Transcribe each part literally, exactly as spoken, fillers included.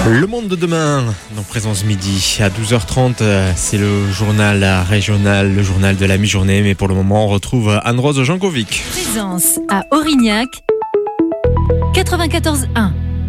Le monde de demain, dans Présence Midi, à douze heures trente, c'est le journal régional, le journal de la mi-journée. Mais pour le moment, on retrouve Anne-Rose Jankovic. Présence à Aurignac, quatre-vingt-quatorze un.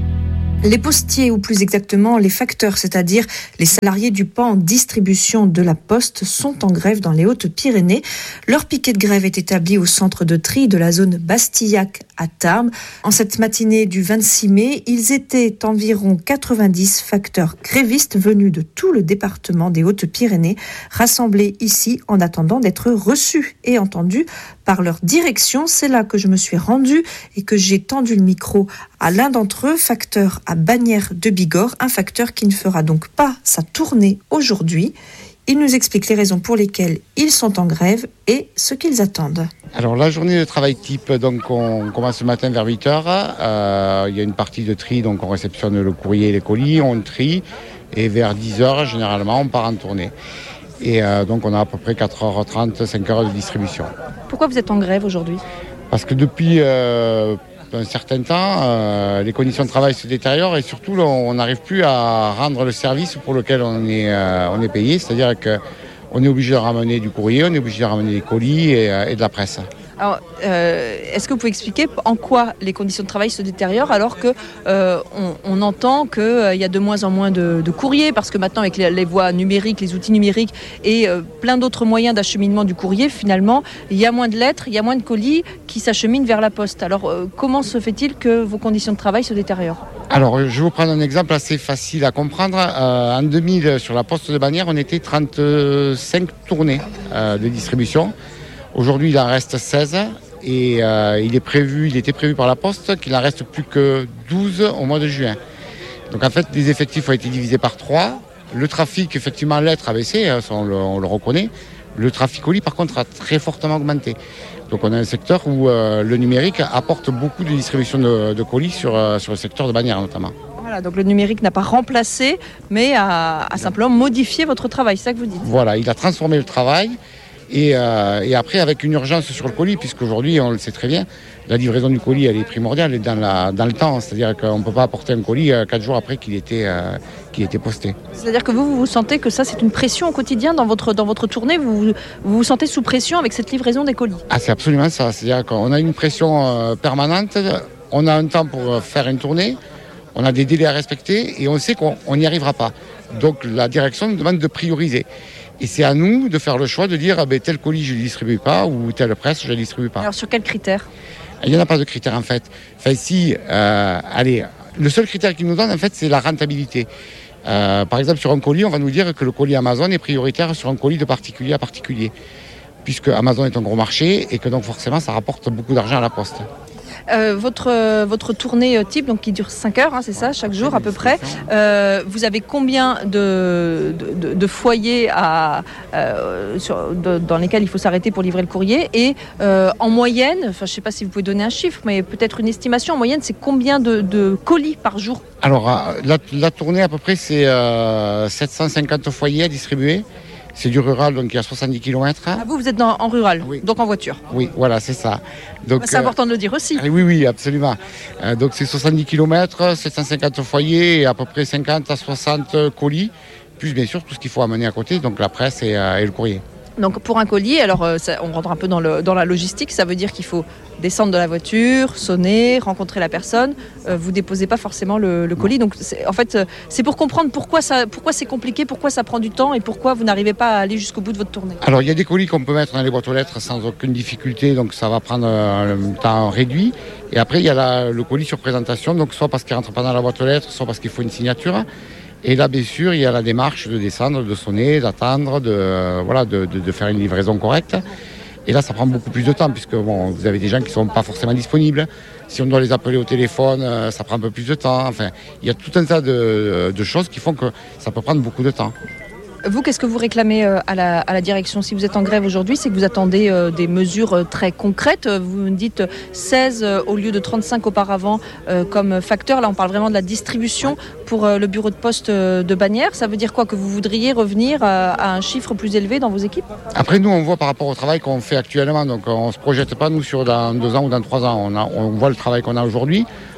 Les postiers, ou plus exactement les facteurs, c'est-à-dire les salariés du pan distribution de la Poste, sont en grève dans les Hautes-Pyrénées. Leur piquet de grève est établi au centre de tri de la zone Bastillac à Tarbes. En cette matinée du vingt-six mai, ils étaient environ quatre-vingt-dix facteurs grévistes venus de tout le département des Hautes-Pyrénées, rassemblés ici en attendant d'être reçus et entendus par leur direction. C'est là que je me suis rendue et que j'ai tendu le micro à l'un d'entre eux, facteur à Bagnères de Bigorre, un facteur qui ne fera donc pas sa tournée aujourd'hui. Il nous explique les raisons pour lesquelles ils sont en grève et ce qu'ils attendent. Alors la journée de travail type, donc on commence ce matin vers huit heures. Euh, il y a une partie de tri, donc on réceptionne le courrier et les colis, on trie et vers dix heures généralement on part en tournée. Et euh, donc on a à peu près quatre heures trente, cinq heures de distribution. Pourquoi vous êtes en grève aujourd'hui ? Parce que depuis euh, un certain temps, euh, les conditions de travail se détériorent et surtout là, on n'arrive plus à rendre le service pour lequel on est, euh, on est payé. C'est-à-dire qu'on est obligé de ramener du courrier, on est obligé de ramener des colis et, euh, et de la presse. Alors, euh, est-ce que vous pouvez expliquer en quoi les conditions de travail se détériorent alors que euh, on, on entend qu'il euh, y a de moins en moins de, de courriers parce que maintenant avec les, les voies numériques, les outils numériques et euh, plein d'autres moyens d'acheminement du courrier, finalement, il y a moins de lettres, il y a moins de colis qui s'acheminent vers la poste. Alors, euh, comment se fait-il que vos conditions de travail se détériorent ? Alors, je vais vous prendre un exemple assez facile à comprendre. Euh, en deux mille, sur la poste de Bagnères, on était trente-cinq tournées euh, de distribution. Aujourd'hui, il en reste seize et euh, il est prévu, il était prévu par la Poste qu'il en reste plus que douze au mois de juin. Donc en fait, les effectifs ont été divisés par trois. Le trafic, effectivement, lettres a baissé, on le, on le reconnaît. Le trafic colis, par contre, a très fortement augmenté. Donc on a un secteur où euh, le numérique apporte beaucoup de distribution de, de colis sur, euh, sur le secteur de Bagnères notamment. Voilà, donc le numérique n'a pas remplacé, mais a, a simplement modifié votre travail, c'est ça que vous dites ? Voilà, il a transformé le travail. Et, euh, et après, avec une urgence sur le colis, puisqu'aujourd'hui, on le sait très bien, la livraison du colis, elle est primordiale elle est dans, la, dans le temps. C'est-à-dire qu'on ne peut pas apporter un colis euh, quatre jours après qu'il était, euh, qu'il était posté. C'est-à-dire que vous, vous, vous sentez que ça, c'est une pression au quotidien dans votre, dans votre tournée vous, vous vous sentez sous pression avec cette livraison des colis ? Ah, c'est absolument ça. C'est-à-dire qu'on a une pression euh, permanente. On a un temps pour faire une tournée. On a des délais à respecter et on sait qu'on n'y arrivera pas. Donc la direction nous demande de prioriser. Et c'est à nous de faire le choix de dire ah ben, tel colis je ne le distribue pas ou telle presse je ne la distribue pas. Alors sur quels critères ? Il n'y en a pas de critères en fait. Enfin si, euh, allez, le seul critère qu'ils nous donnent en fait c'est la rentabilité. Euh, par exemple sur un colis, on va nous dire que le colis Amazon est prioritaire sur un colis de particulier à particulier. Puisque Amazon est un gros marché et que donc forcément ça rapporte beaucoup d'argent à la Poste. Euh, votre, euh, votre tournée type, donc qui dure cinq heures, hein, c'est ça, chaque jour à peu près. Euh, vous avez combien de, de, de foyers à, euh, sur, de, dans lesquels il faut s'arrêter pour livrer le courrier ? Et euh, en moyenne, enfin, je ne sais pas si vous pouvez donner un chiffre, mais peut-être une estimation, en moyenne, c'est combien de, de colis par jour ? Alors, la, la tournée à peu près, c'est euh, sept cent cinquante foyers à distribuer. C'est du rural, donc il y a soixante-dix kilomètres. Ah, vous, vous êtes dans, en rural, oui. Donc en voiture. Oui, voilà, c'est ça. Donc, c'est euh, important de le dire aussi. Oui, oui, absolument. Euh, donc c'est soixante-dix kilomètres, sept cent cinquante foyers et à peu près cinquante à soixante colis, plus bien sûr tout ce qu'il faut amener à côté, donc la presse et, euh, et le courrier. Donc pour un colis, alors euh, ça, on rentre un peu dans, le, dans la logistique, ça veut dire qu'il faut descendre de la voiture, sonner, rencontrer la personne, euh, vous déposez pas forcément le, le colis. Donc c'est, en fait, euh, c'est pour comprendre pourquoi, ça, pourquoi c'est compliqué, pourquoi ça prend du temps et pourquoi vous n'arrivez pas à aller jusqu'au bout de votre tournée. Alors il y a des colis qu'on peut mettre dans les boîtes aux lettres sans aucune difficulté, donc ça va prendre un temps réduit. Et après il y a la, le colis sur présentation, donc soit parce qu'il rentre pas dans la boîte aux lettres, soit parce qu'il faut une signature. Et là, bien sûr, il y a la démarche de descendre, de sonner, d'attendre, de, euh, voilà, de, de, de faire une livraison correcte. Et là, ça prend beaucoup plus de temps, puisque bon, vous avez des gens qui ne sont pas forcément disponibles. Si on doit les appeler au téléphone, euh, ça prend un peu plus de temps. Enfin, il y a tout un tas de, de choses qui font que ça peut prendre beaucoup de temps. Vous, qu'est-ce que vous réclamez à la, à la direction ? Si vous êtes en grève aujourd'hui, c'est que vous attendez euh, des mesures très concrètes. Vous me dites seize euh, au lieu de trente-cinq auparavant euh, comme facteur. Là, on parle vraiment de la distribution pour euh, le bureau de poste euh, de Bagnères. Ça veut dire quoi ? Que vous voudriez revenir à, à un chiffre plus élevé dans vos équipes ? Après, nous, on voit par rapport au travail qu'on fait actuellement. Donc, on ne se projette pas, nous, sur dans deux ans ou dans trois ans. On, a, on voit le travail qu'on a aujourd'hui.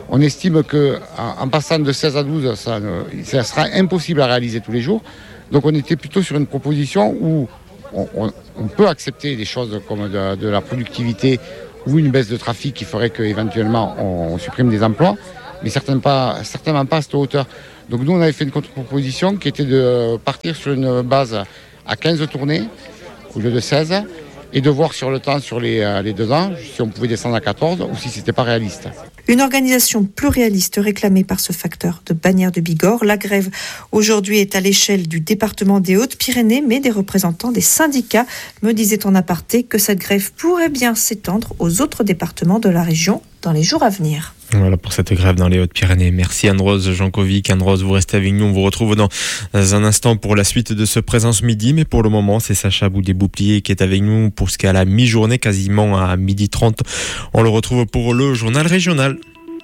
On estime qu'en passant de seize à douze, ça, ça sera impossible à réaliser tous les jours. Donc on était plutôt sur une proposition où on, on, on peut accepter des choses comme de, de la productivité ou une baisse de trafic qui ferait qu'éventuellement on, on supprime des emplois, mais certainement pas, certainement pas à cette hauteur. Donc nous on avait fait une contre-proposition qui était de partir sur une base à quinze tournées au lieu de seize et de voir sur le temps, sur les, les deux ans, si on pouvait descendre à quatorze ou si c'était pas réaliste. Une organisation plus réaliste réclamée par ce facteur de Bagnères de Bigorre. La grève aujourd'hui est à l'échelle du département des Hautes-Pyrénées, mais des représentants des syndicats me disaient en aparté que cette grève pourrait bien s'étendre aux autres départements de la région dans les jours à venir. Voilà pour cette grève dans les Hautes-Pyrénées. Merci Anne-Rose Jankovic. Anne-Rose, vous restez avec nous. On vous retrouve dans un instant pour la suite de ce Présence Midi. Mais pour le moment, c'est Sacha Boudé-Bouplier qui est avec nous pour ce qui est à la mi-journée, quasiment à midi trente. On le retrouve pour le journal régional.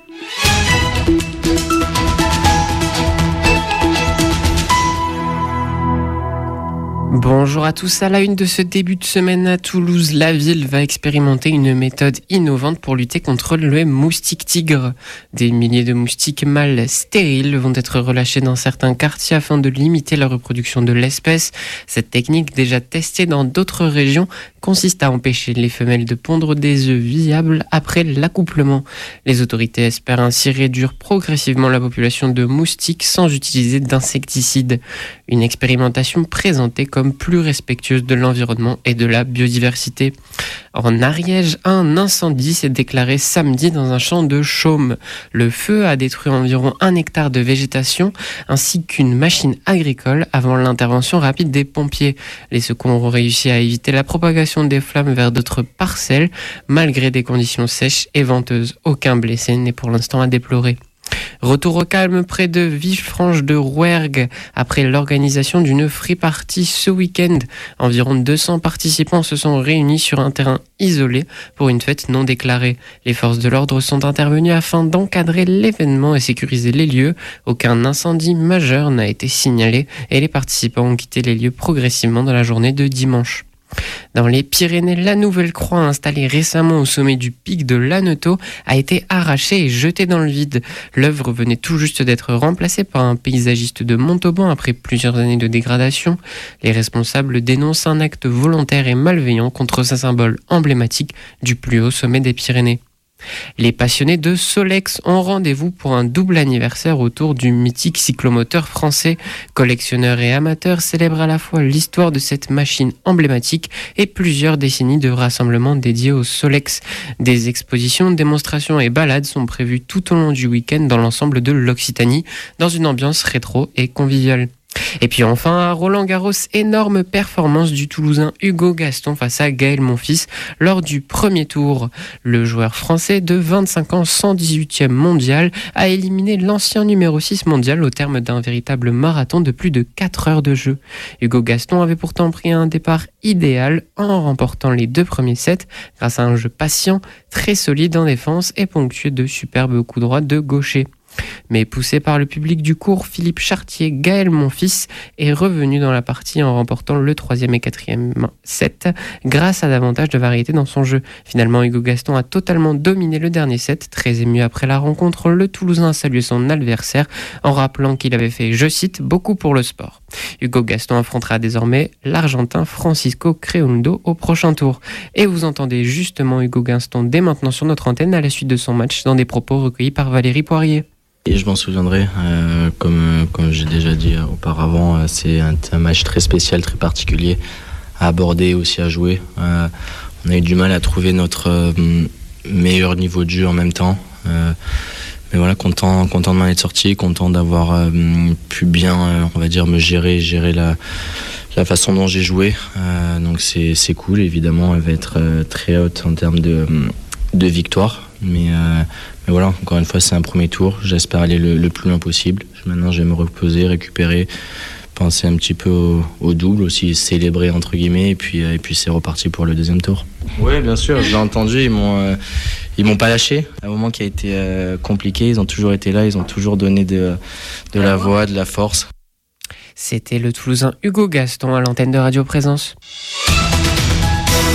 Bonjour à tous, à la une de ce début de semaine à Toulouse, la ville va expérimenter une méthode innovante pour lutter contre le moustique tigre. Des milliers de moustiques mâles stériles vont être relâchés dans certains quartiers afin de limiter la reproduction de l'espèce. Cette technique, déjà testée dans d'autres régions, consiste à empêcher les femelles de pondre des œufs viables après l'accouplement. Les autorités espèrent ainsi réduire progressivement la population de moustiques sans utiliser d'insecticides. Une expérimentation présentée comme plus respectueuse de l'environnement et de la biodiversité. En Ariège, un incendie s'est déclaré samedi dans un champ de chaume. Le feu a détruit environ un hectare de végétation ainsi qu'une machine agricole avant l'intervention rapide des pompiers. Les secours ont réussi à éviter la propagation des flammes vers d'autres parcelles malgré des conditions sèches et venteuses. Aucun blessé n'est pour l'instant à déplorer. Retour au calme près de Villefranche de Rouergue après l'organisation d'une free party ce week-end. Environ deux cents participants se sont réunis sur un terrain isolé pour une fête non déclarée. Les forces de l'ordre sont intervenues afin d'encadrer l'événement et sécuriser les lieux. Aucun incendie majeur n'a été signalé et les participants ont quitté les lieux progressivement dans la journée de dimanche. Dans les Pyrénées, la nouvelle croix installée récemment au sommet du pic de Lanneteau a été arrachée et jetée dans le vide. L'œuvre venait tout juste d'être remplacée par un paysagiste de Montauban après plusieurs années de dégradation. Les responsables dénoncent un acte volontaire et malveillant contre ce symbole emblématique du plus haut sommet des Pyrénées. Les passionnés de Solex ont rendez-vous pour un double anniversaire autour du mythique cyclomoteur français. Collectionneurs et amateurs célèbrent à la fois l'histoire de cette machine emblématique et plusieurs décennies de rassemblements dédiés au Solex. Des expositions, démonstrations et balades sont prévues tout au long du week-end dans l'ensemble de l'Occitanie, dans une ambiance rétro et conviviale. Et puis enfin, à Roland-Garros, énorme performance du Toulousain Hugo Gaston face à Gaël Monfils lors du premier tour. Le joueur français de vingt-cinq ans, cent dix-huitième mondial, a éliminé l'ancien numéro six mondial au terme d'un véritable marathon de plus de quatre heures de jeu. Hugo Gaston avait pourtant pris un départ idéal en remportant les deux premiers sets grâce à un jeu patient, très solide en défense et ponctué de superbes coups droits de gaucher. Mais poussé par le public du cours, Philippe Chartier, Gaël Monfils est revenu dans la partie en remportant le troisième et quatrième set grâce à davantage de variété dans son jeu. Finalement, Hugo Gaston a totalement dominé le dernier set. Très ému après la rencontre, le Toulousain a salué son adversaire en rappelant qu'il avait fait, je cite, beaucoup pour le sport. Hugo Gaston affrontera désormais l'Argentin Francisco Creondo au prochain tour. Et vous entendez justement Hugo Gaston dès maintenant sur notre antenne à la suite de son match dans des propos recueillis par Valérie Poirier. Et je m'en souviendrai, euh, comme, comme j'ai déjà dit auparavant, euh, c'est un, un match très spécial, très particulier à aborder, aussi à jouer. Euh, on a eu du mal à trouver notre euh, meilleur niveau de jeu en même temps. Euh, mais voilà, content, content de m'en être sorti, content d'avoir euh, pu bien, euh, on va dire, me gérer, gérer la, la façon dont j'ai joué. Euh, donc c'est, c'est cool, évidemment, elle va être euh, très haute en termes de, de victoire. Mais, euh, mais voilà, encore une fois, c'est un premier tour. J'espère aller le, le plus loin possible. Maintenant, je vais me reposer, récupérer, penser un petit peu au, au double, aussi célébrer, entre guillemets, et puis, et puis c'est reparti pour le deuxième tour. Oui, bien sûr, je l'ai entendu. Ils m'ont, euh, ils m'ont pas lâché. Un moment qui a été euh, compliqué, ils ont toujours été là, ils ont toujours donné de, de la voix, de la force. C'était le Toulousain Hugo Gaston à l'antenne de Radio Présence.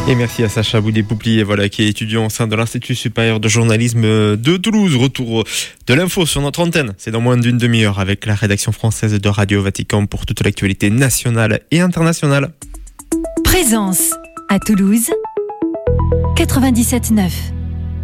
Et merci à Sacha Boudé-Pouplier, voilà, qui est étudiant au sein de l'Institut supérieur de journalisme de Toulouse. Retour de l'info sur notre antenne. C'est dans moins d'une demi-heure avec la rédaction française de Radio Vatican pour toute l'actualité nationale et internationale. Présence à Toulouse, quatre-vingt-dix-sept neuf.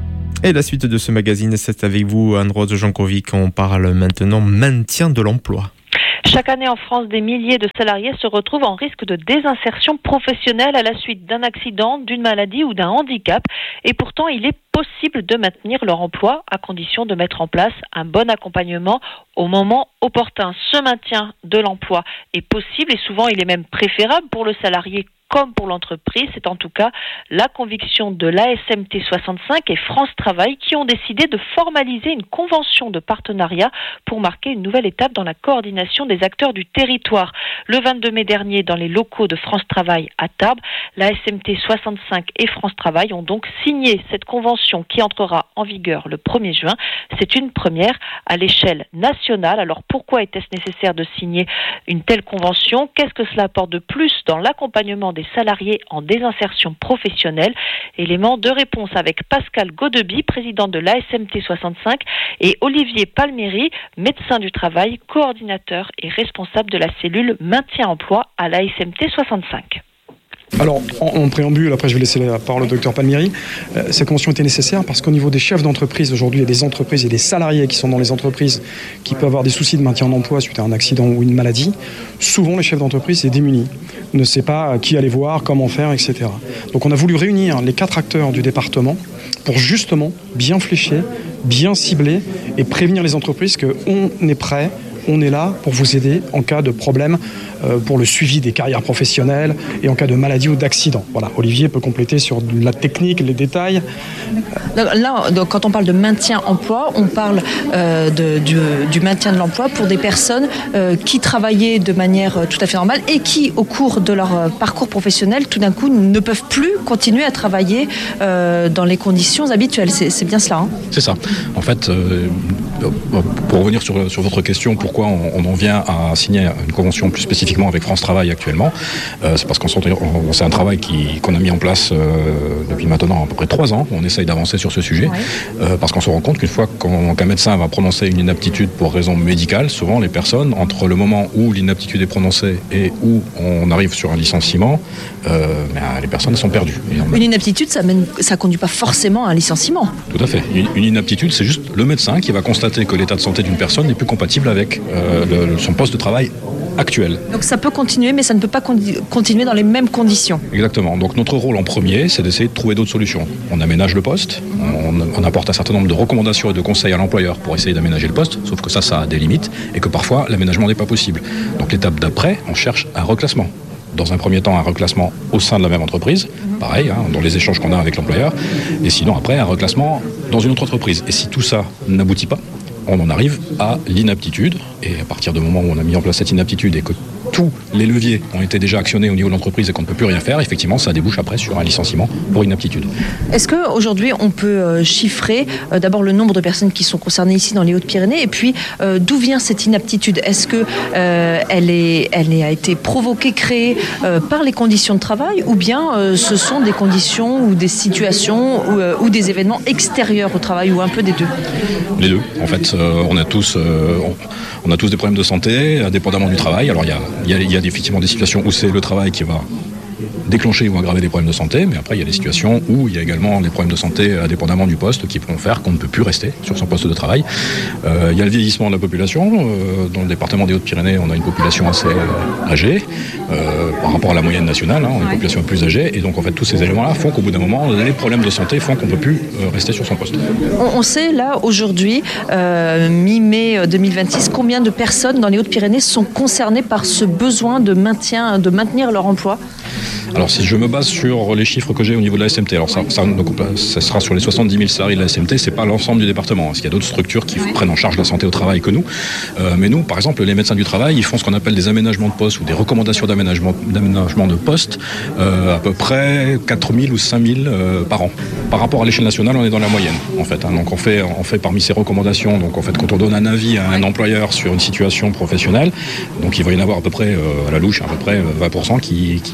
Et la suite de ce magazine, c'est avec vous, Anne-Rose Jankovic. On parle maintenant maintien de l'emploi. Chaque année en France, des milliers de salariés se retrouvent en risque de désinsertion professionnelle à la suite d'un accident, d'une maladie ou d'un handicap. Et pourtant, il est possible de maintenir leur emploi à condition de mettre en place un bon accompagnement au moment opportun. Ce maintien de l'emploi est possible et souvent il est même préférable pour le salarié comme pour l'entreprise. C'est en tout cas la conviction de l'A S M T soixante-cinq et France Travail qui ont décidé de formaliser une convention de partenariat pour marquer une nouvelle étape dans la coordination des acteurs du territoire. Le vingt-deux mai dernier, dans les locaux de France Travail à Tarbes, l'A S M T soixante-cinq et France Travail ont donc signé cette convention qui entrera en vigueur le premier juin. C'est une première à l'échelle nationale. Alors pourquoi était-ce nécessaire de signer une telle convention ? Qu'est-ce que cela apporte de plus dans l'accompagnement des salariés en désinsertion professionnelle? Élément de réponse avec Pascal Godeby, président de l'A S M T soixante-cinq, et Olivier Palmieri, médecin du travail, coordinateur et responsable de la cellule maintien-emploi à l'A S M T soixante-cinq. Alors, en, en préambule, après je vais laisser la parole au docteur Palmieri, euh, cette convention était nécessaire parce qu'au niveau des chefs d'entreprise, aujourd'hui, il y a des entreprises et des salariés qui sont dans les entreprises qui peuvent avoir des soucis de maintien en emploi suite à un accident ou une maladie. Souvent, les chefs d'entreprise sont démunis, ne savent pas qui aller voir, comment faire, et cetera. Donc on a voulu réunir les quatre acteurs du département pour justement bien flécher, bien cibler et prévenir les entreprises qu'on est prêt, on est là pour vous aider en cas de problème, euh, pour le suivi des carrières professionnelles et en cas de maladie ou d'accident. Voilà, Olivier peut compléter sur la technique, les détails. Là, donc, quand on parle de maintien-emploi, on parle euh, de, du, du maintien de l'emploi pour des personnes euh, qui travaillaient de manière tout à fait normale et qui, au cours de leur parcours professionnel, tout d'un coup, ne peuvent plus continuer à travailler euh, dans les conditions habituelles. C'est, c'est bien cela, hein ? C'est ça. En fait, euh, pour revenir sur, sur votre question, pourquoi on, on en vient à signer une convention plus spécifiquement avec France Travail actuellement, euh, c'est parce qu'on on, c'est un travail qui, qu'on a mis en place euh, depuis maintenant à peu près trois ans. On essaye d'avancer sur ce sujet, ouais. euh, parce qu'on se rend compte qu'une fois qu'on, qu'un médecin va prononcer une inaptitude pour raison médicale, souvent les personnes, entre le moment où l'inaptitude est prononcée et où on arrive sur un licenciement, euh, ben, les personnes sont perdues. On... Une inaptitude, ça ne ça conduit pas forcément à un licenciement. Tout à fait. Une, une inaptitude, c'est juste le médecin qui va constater que l'état de santé d'une personne n'est plus compatible avec euh, le, son poste de travail actuel. Donc ça peut continuer, mais ça ne peut pas con- continuer dans les mêmes conditions. Exactement. Donc notre rôle en premier, c'est d'essayer de trouver d'autres solutions. On aménage le poste, on, on apporte un certain nombre de recommandations et de conseils à l'employeur pour essayer d'aménager le poste, sauf que ça, ça a des limites et que parfois l'aménagement n'est pas possible. Donc l'étape d'après, on cherche un reclassement. Dans un premier temps, un reclassement au sein de la même entreprise, mmh. pareil, hein, dans les échanges qu'on a avec l'employeur, et sinon après, un reclassement dans une autre entreprise. Et si tout ça n'aboutit pas, on en arrive à l'inaptitude, et à partir du moment où on a mis en place cette inaptitude et que tous les leviers ont été déjà actionnés au niveau de l'entreprise et qu'on ne peut plus rien faire, effectivement, ça débouche après sur un licenciement pour inaptitude. Est-ce qu'aujourd'hui, on peut chiffrer euh, d'abord le nombre de personnes qui sont concernées ici dans les Hautes-Pyrénées, et puis euh, d'où vient cette inaptitude ? Est-ce qu'elle euh, est, elle a été provoquée, créée euh, par les conditions de travail, ou bien euh, ce sont des conditions ou des situations ou, euh, ou des événements extérieurs au travail, ou un peu des deux ? Les deux. En fait, euh, on a tous, euh, on, on a tous des problèmes de santé, indépendamment du travail. Alors il y a Il y a, il y a effectivement des situations où c'est le travail qui va déclencher ou aggraver des problèmes de santé, mais après il y a des situations où il y a également des problèmes de santé indépendamment du poste qui vont faire qu'on ne peut plus rester sur son poste de travail. Euh, il y a le vieillissement de la population. Euh, dans le département des Hautes-Pyrénées, on a une population assez euh, âgée euh, par rapport à la moyenne nationale, hein, on a une population plus âgée, et donc en fait tous ces éléments-là font qu'au bout d'un moment, les problèmes de santé font qu'on ne peut plus euh, rester sur son poste. On, on sait là aujourd'hui, euh, mi-mai deux mille vingt-six, combien de personnes dans les Hautes-Pyrénées sont concernées par ce besoin de maintien, de maintenir leur emploi ? Alors si je me base sur les chiffres que j'ai au niveau de la S M T, alors ça, ça, donc, ça sera sur les soixante-dix mille salariés de la S M T, c'est pas l'ensemble du département, parce qu'il y a d'autres structures qui ouais. prennent en charge la santé au travail que nous. Euh, mais nous, par exemple, les médecins du travail, ils font ce qu'on appelle des aménagements de poste ou des recommandations d'aménagement, d'aménagement de poste, euh, à peu près quatre mille ou cinq mille euh, par an. Par rapport à l'échelle nationale, on est dans la moyenne, en fait. Hein. Donc on fait, on fait parmi ces recommandations, donc en fait, quand on donne un avis à un employeur sur une situation professionnelle, donc il va y en avoir à peu près, euh, à la louche, à peu près vingt pour cent qui, qui, qui vont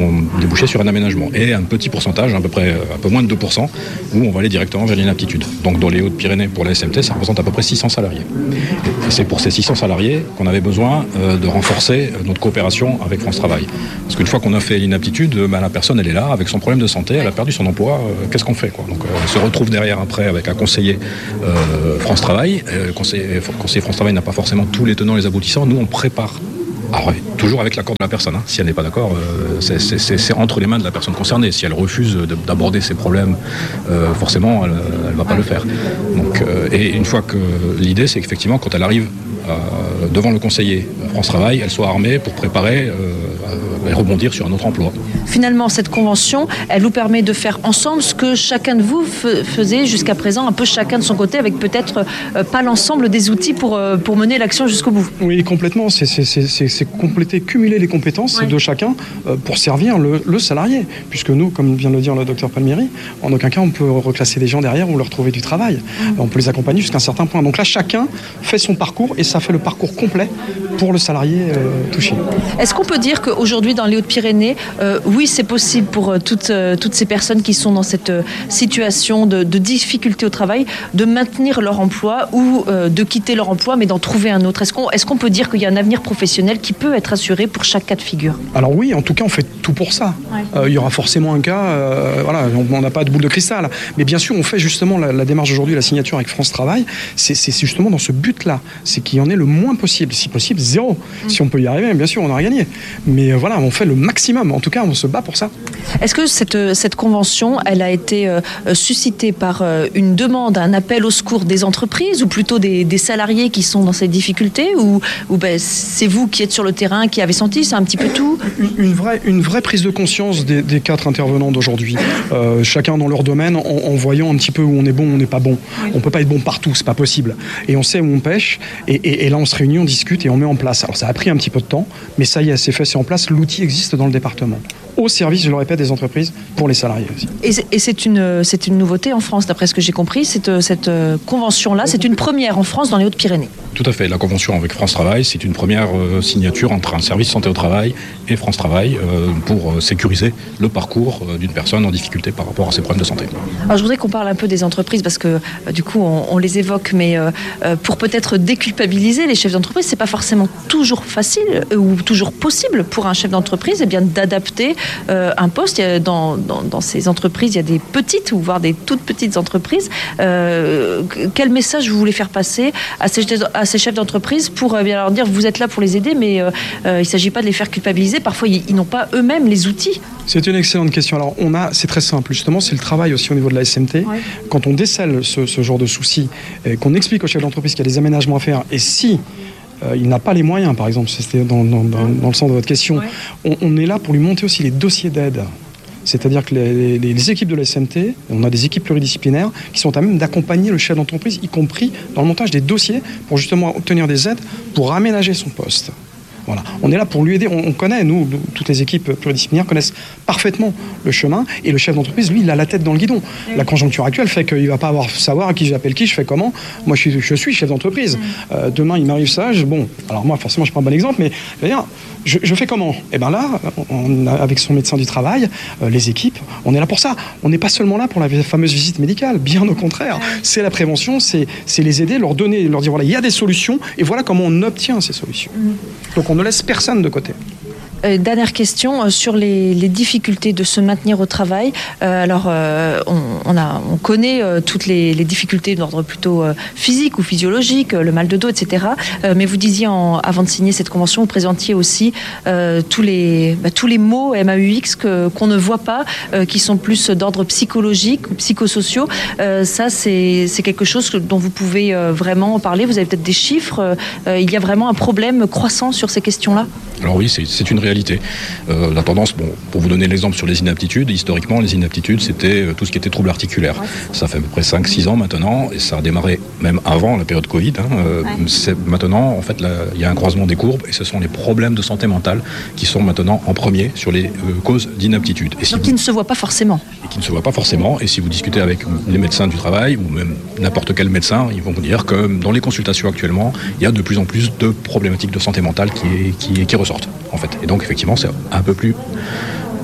vont déboucher sur un aménagement. Et un petit pourcentage, à peu près un peu moins de deux pour cent, où on va aller directement vers l'inaptitude. Donc dans les Hautes-Pyrénées, pour la S M T, ça représente à peu près six cents salariés. Et c'est pour ces six cents salariés qu'on avait besoin euh, de renforcer notre coopération avec France Travail. Parce qu'une fois qu'on a fait l'inaptitude, bah, la personne elle est là, avec son problème de santé, elle a perdu son emploi, euh, qu'est-ce qu'on fait quoi? Donc euh, elle se retrouve derrière après avec un conseiller euh, France Travail. Euh, le conseiller, le conseiller France Travail n'a pas forcément tous les tenants et les aboutissants. Nous on prépare. Alors, ouais, toujours avec l'accord de la personne. Hein. Si elle n'est pas d'accord, euh, c'est, c'est, c'est entre les mains de la personne concernée. Si elle refuse de, d'aborder ses problèmes, euh, forcément, elle ne va pas le faire. Donc, euh, et une fois que l'idée, c'est qu'effectivement, quand elle arrive euh, devant le conseiller France Travail, elle soit armée pour préparer euh, et rebondir sur un autre emploi. Finalement, cette convention, elle vous permet de faire ensemble ce que chacun de vous f- faisait jusqu'à présent, un peu chacun de son côté, avec peut-être euh, pas l'ensemble des outils pour, euh, pour mener l'action jusqu'au bout. Oui, complètement. C'est, c'est, c'est, c'est, c'est compléter, cumuler les compétences oui. de chacun euh, pour servir le, le salarié. Puisque nous, comme vient de le dire le docteur Palmieri, en aucun cas on peut reclasser des gens derrière ou leur trouver du travail. Mmh. On peut les accompagner jusqu'à un certain point. Donc là, chacun fait son parcours et ça fait le parcours complet pour le salarié euh, touché. Est-ce qu'on peut dire qu'aujourd'hui, dans les Hautes-Pyrénées, euh, oui, c'est possible pour euh, toutes, euh, toutes ces personnes qui sont dans cette euh, situation de, de difficulté au travail de maintenir leur emploi ou euh, de quitter leur emploi mais d'en trouver un autre? Est-ce qu'on, est-ce qu'on peut dire qu'il y a un avenir professionnel qui peut être assuré pour chaque cas de figure? Alors oui, en tout cas, on fait tout pour ça. Ouais. Euh, il y aura forcément un cas, euh, voilà, on n'a pas de boule de cristal. Mais bien sûr, on fait justement la, la démarche aujourd'hui, la signature avec France Travail, c'est, c'est justement dans ce but-là. C'est qu'il y en ait le moins possible. Si possible, zéro. Mmh. Si on peut y arriver, bien sûr, on aura gagné. Mais euh, voilà, on fait le maximum. En tout cas, on se bat pour ça. Est-ce que cette, cette convention, elle a été euh, suscitée par euh, une demande, un appel au secours des entreprises ou plutôt des, des salariés qui sont dans ces difficultés ou, ou ben, c'est vous qui êtes sur le terrain, qui avez senti, c'est un petit peu tout? Une, une, vraie, une vraie prise de conscience des, des quatre intervenants d'aujourd'hui. Euh, chacun dans leur domaine, en, en voyant un petit peu où on est bon, où on n'est pas bon. Oui. On ne peut pas être bon partout, c'est pas possible. Et on sait où on pêche, et, et, et là on se réunit, on discute et on met en place. Alors ça a pris un petit peu de temps, mais ça y est, c'est fait, c'est en place. L'outil existe dans le département. Au service, je le répète, des entreprises, pour les salariés aussi. Et c'est, et c'est, une, c'est une nouveauté en France, d'après ce que j'ai compris. Cette, cette convention-là, c'est une première en France dans les Hautes-Pyrénées. Tout à fait. La convention avec France Travail, c'est une première euh, signature entre un service santé au travail et France Travail euh, pour euh, sécuriser le parcours euh, d'une personne en difficulté par rapport à ses problèmes de santé. Alors, je voudrais qu'on parle un peu des entreprises parce que euh, du coup, on, on les évoque, mais euh, euh, pour peut-être déculpabiliser les chefs d'entreprise, c'est pas forcément toujours facile euh, ou toujours possible pour un chef d'entreprise eh bien, d'adapter euh, un poste. Dans, dans, dans ces entreprises, il y a des petites ou voire des toutes petites entreprises. Euh, quel message vous voulez faire passer à ces, à ces chefs d'entreprise pour euh, bien leur dire vous êtes là pour les aider, mais euh, euh, il ne s'agit pas de les faire culpabiliser. Parfois, ils, ils n'ont pas eux-mêmes les outils. C'est une excellente question. Alors, on a, c'est très simple. Justement, c'est le travail aussi au niveau de la S M T. Ouais. Quand on décèle ce, ce genre de soucis, et qu'on explique aux chefs d'entreprise qu'il y a des aménagements à faire, et si Euh, il n'a pas les moyens, par exemple, c'était dans, dans, dans, dans le sens de votre question. Ouais. On, on est là pour lui monter aussi les dossiers d'aide. C'est-à-dire que les, les, les équipes de la S M T, on a des équipes pluridisciplinaires qui sont à même d'accompagner le chef d'entreprise, y compris dans le montage des dossiers, pour justement obtenir des aides pour aménager son poste. Voilà. On est là pour lui aider. On, on connaît, nous, toutes les équipes pluridisciplinaires connaissent parfaitement le chemin. Et le chef d'entreprise, lui, il a la tête dans le guidon. Oui. La conjoncture actuelle fait qu'il ne va pas avoir savoir à qui j'appelle qui, je fais comment. Moi, je suis, je suis chef d'entreprise. Oui. Euh, demain, il m'arrive ça. Je, bon, alors moi, forcément, je prends un bon exemple, mais je veux dire, je, je fais comment? Et bien là, on a, avec son médecin du travail, euh, les équipes, on est là pour ça. On n'est pas seulement là pour la fameuse visite médicale. Bien au contraire. Oui. C'est la prévention, c'est, c'est les aider, leur donner, leur dire voilà, il y a des solutions et voilà comment on obtient ces solutions. Oui. Donc, on ne laisse personne de côté. Euh, dernière question euh, sur les, les difficultés de se maintenir au travail. Euh, alors, euh, on, on, a, on connaît euh, toutes les, les difficultés d'ordre plutôt euh, physique ou physiologique, euh, le mal de dos, et cetera. Euh, mais vous disiez, en, avant de signer cette convention, vous présentiez aussi euh, tous, les, bah, tous les mots M A U X que, qu'on ne voit pas, euh, qui sont plus d'ordre psychologique ou psychosociaux. Euh, ça, c'est, c'est quelque chose dont vous pouvez euh, vraiment parler. Vous avez peut-être des chiffres. Euh, il y a vraiment un problème croissant sur ces questions-là? Alors oui, c'est, c'est une réalité. Euh, la tendance, bon, pour vous donner l'exemple sur les inaptitudes, historiquement, les inaptitudes, c'était euh, tout ce qui était troubles articulaires. Ouais. Ça fait à peu près cinq six ans maintenant, et ça a démarré même avant la période Covid. Hein, euh, ouais. c'est, maintenant, en fait, il y a un croisement des courbes, et ce sont les problèmes de santé mentale qui sont maintenant en premier sur les euh, causes d'inaptitude. Et si Donc vous... qui ne se voient pas forcément. Et qui ne se voient pas forcément, et si vous discutez avec les médecins du travail, ou même n'importe quel médecin, ils vont vous dire que dans les consultations actuellement, il y a de plus en plus de problématiques de santé mentale qui, est, qui, qui ressortent, en fait. Et donc, effectivement, c'est un peu plus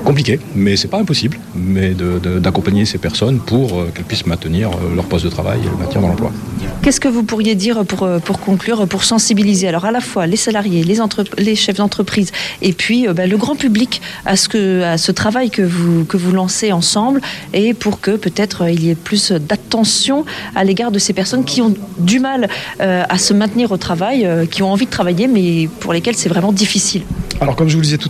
compliqué, mais c'est pas impossible, mais de, de, d'accompagner ces personnes pour euh, qu'elles puissent maintenir euh, leur poste de travail et le maintien dans l'emploi. Qu'est-ce que vous pourriez dire pour, pour conclure, pour sensibiliser alors à la fois les salariés, les, entre, les chefs d'entreprise et puis euh, ben, le grand public à ce, que, à ce travail que vous, que vous lancez ensemble et pour que peut-être il y ait plus d'attention à l'égard de ces personnes qui ont du mal euh, à se maintenir au travail, euh, qui ont envie de travailler mais pour lesquelles c'est vraiment difficile. Alors comme je vous le disais tout